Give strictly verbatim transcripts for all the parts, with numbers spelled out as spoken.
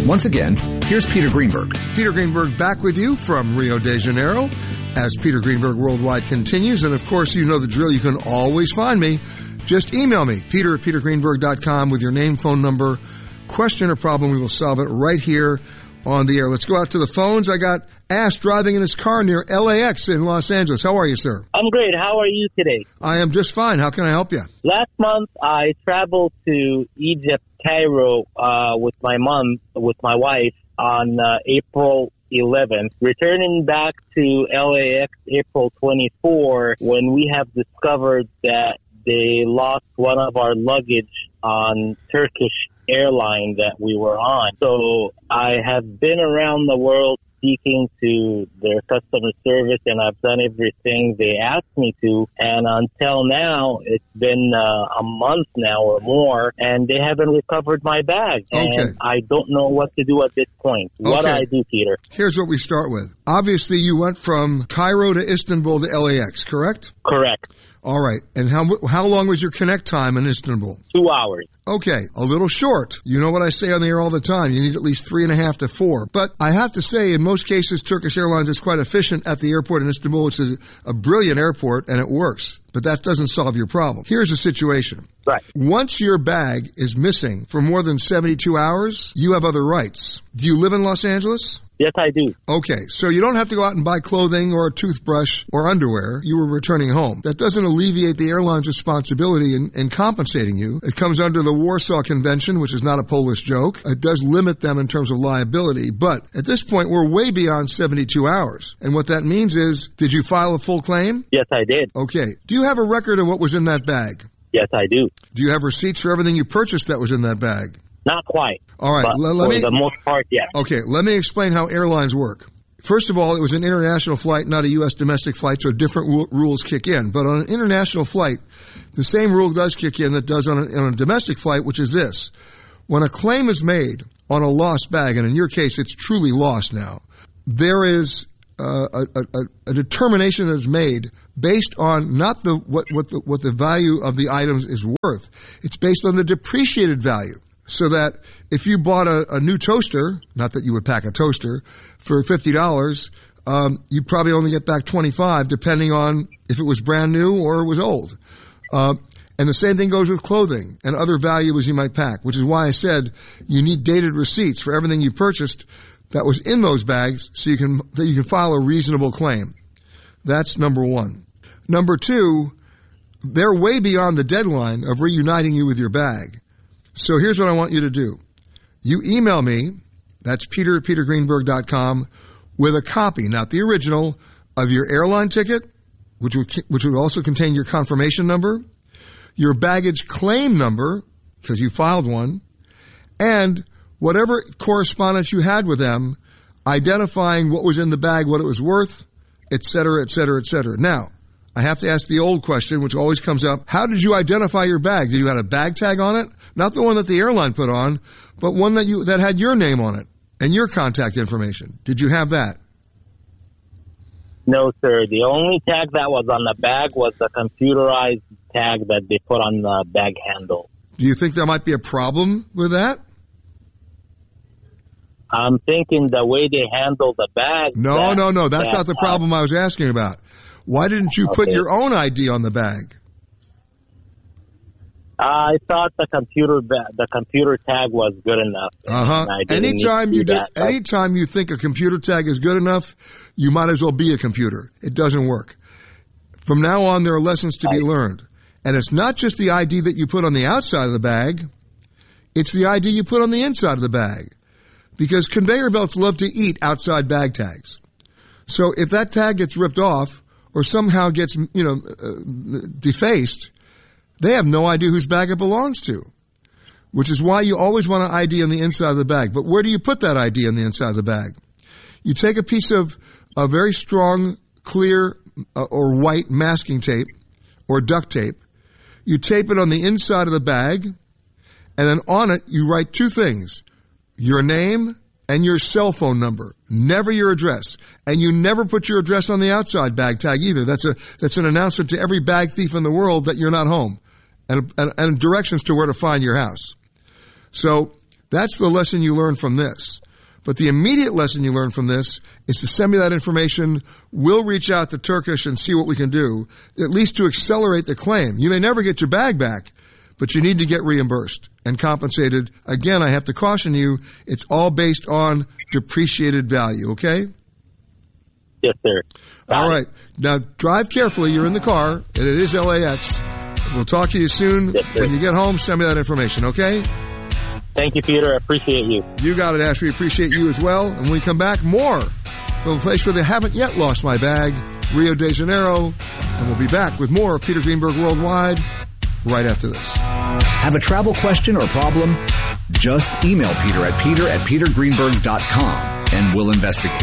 Once again, here's Peter Greenberg. Peter Greenberg back with you from Rio de Janeiro as Peter Greenberg Worldwide continues. And, of course, you know the drill. You can always find me. Just email me, peter at peter greenberg dot com with your name, phone number, question or problem. We will solve it right here on the air. Let's go out to the phones. I got Ash driving in his car near L A X in Los Angeles. How are you, sir? I'm great. How are you today? I am just fine. How can I help you? Last month, I traveled to Egypt, Cairo, uh, with my mom, with my wife, on uh, April eleventh, returning back to L A X April twenty-fourth, when we have discovered that they lost one of our luggage on Turkish airline that we were on. So I have been around the world speaking to their customer service, and I've done everything they asked me to. And until now, it's been uh, a month now or more, and they haven't recovered my bag. Okay. And I don't know what to do at this point. What do Okay. I do, Peter? Here's what we start with. Obviously, you went from Cairo to Istanbul to L A X, correct? Correct. All right. And how how long was your connect time in Istanbul? Two hours. Okay, a little short. You know what I say on the air all the time. You need at least three and a half to four. But I have to say, in most cases, Turkish Airlines is quite efficient at the airport in Istanbul, which is a brilliant airport, and it works. But that doesn't solve your problem. Here's the situation. Right. Once your bag is missing for more than seventy-two hours, you have other rights. Do you live in Los Angeles? Yes, I do. Okay, so you don't have to go out and buy clothing or a toothbrush or underwear. You were returning home. That doesn't alleviate the airline's responsibility in, in compensating you. It comes under the Warsaw Convention, which is not a Polish joke. It does limit them in terms of liability. But at this point, we're way beyond seventy-two hours. And what that means is, did you file a full claim? Yes, I did. Okay. Do you have a record of what was in that bag? Yes, I do. Do you have receipts for everything you purchased that was in that bag? Not quite. All right. But Let, let for me, the most part, yes. Okay, let me explain how airlines work. First of all, it was an international flight, not a U S domestic flight, so different w- rules kick in. But on an international flight, the same rule does kick in that does on a, on a domestic flight, which is this. When a claim is made on a lost bag, and in your case it's truly lost now, there is uh, a, a, a determination that is made based on not the what, what, the, what the value of the items is worth. It's based on the depreciated value. So that if you bought a, a new toaster, not that you would pack a toaster, for fifty dollars, um, you'd probably only get back twenty-five dollars, depending on if it was brand new or it was old. Uh, and the same thing goes with clothing and other valuables you might pack, which is why I said you need dated receipts for everything you purchased that was in those bags so you can, that you can file a reasonable claim. That's number one. Number two, they're way beyond the deadline of reuniting you with your bag. So here's what I want you to do. You email me, that's peter at peter greenberg dot com, with a copy, not the original, of your airline ticket, which would, which would also contain your confirmation number, your baggage claim number, because you filed one, and whatever correspondence you had with them, identifying what was in the bag, what it was worth, et cetera, et cetera, et cetera. Now, I have to ask the old question, which always comes up. How did you identify your bag? Did you have a bag tag on it? Not the one that the airline put on, but one that you that had your name on it and your contact information. Did you have that? No, sir. The only tag that was on the bag was the computerized tag that they put on the bag handle. Do you think there might be a problem with that? I'm thinking the way they handle the bag. No, that, no, no. That's that, not the problem I was asking about. Why didn't you put Okay. your own I D on the bag? I thought the computer ba- the computer tag was good enough. Uh huh. Anytime you do, that. anytime you think a computer tag is good enough, you might as well be a computer. It doesn't work. From now on, there are lessons to be learned, and it's not just the I D that you put on the outside of the bag; it's the I D you put on the inside of the bag, because conveyor belts love to eat outside bag tags. So if that tag gets ripped off or somehow gets, you know, uh, defaced, they have no idea whose bag it belongs to, which is why you always want an I D on the inside of the bag. But where do you put that I D on the inside of the bag? You take a piece of a very strong, clear uh, or white masking tape or duct tape. You tape it on the inside of the bag, and then on it you write two things: your name and your cell phone number, never your address. And you never put your address on the outside bag tag either. That's a that's an announcement to every bag thief in the world that you're not home, and, and, and directions to where to find your house. So That's the lesson you learn from this. But the immediate lesson you learn from this is to send me that information. We'll reach out to Turkish and see what we can do, at least to accelerate the claim. You may never get your bag back, but you need to get reimbursed and compensated. Again, I have to caution you, it's all based on depreciated value, okay? Yes, sir. Got all it. right. Now, drive carefully. You're in the car, and it is L A X. We'll talk to you soon. Yes, sir. When you get home, send me that information, okay? Thank you, Peter. I appreciate you. You got it, Ash. We appreciate you as well. And when we come back, more from a place where they haven't yet lost my bag, Rio de Janeiro. And we'll be back with more of Peter Greenberg Worldwide right after this. Have a travel question or problem? Just email Peter at peter at peter greenberg dot com and we'll investigate.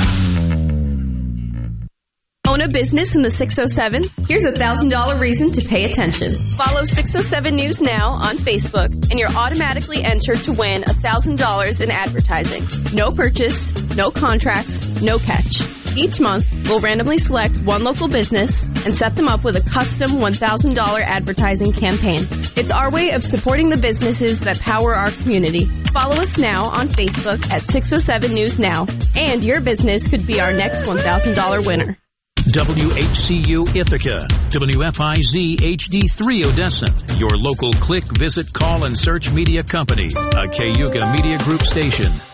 Own a business in the six oh seven? Here's a one thousand dollars reason to pay attention. Follow six oh seven News Now on Facebook, and you're automatically entered to win one thousand dollars in advertising. No purchase, no contracts, no catch. Each month, we'll randomly select one local business and set them up with a custom one thousand dollars advertising campaign. It's our way of supporting the businesses that power our community. Follow us now on Facebook at six oh seven News Now, and your business could be our next one thousand dollars winner. W H C U Ithaca, W F I Z H D three Odessa, your local click, visit, call, and search media company, a Cayuga Media Group station.